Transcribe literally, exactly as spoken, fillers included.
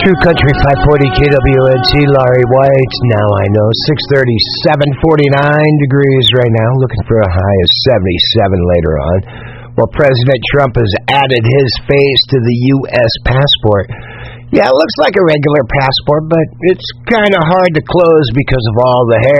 True Country five forty K W N T, Laurie White. Now I know, six thirty-seven, forty-nine degrees right now, looking for a high of seventy-seven later on. Well, President Trump has added his face to the U S passport. Yeah, it looks like a regular passport, but it's kind of hard to close because of all the hair.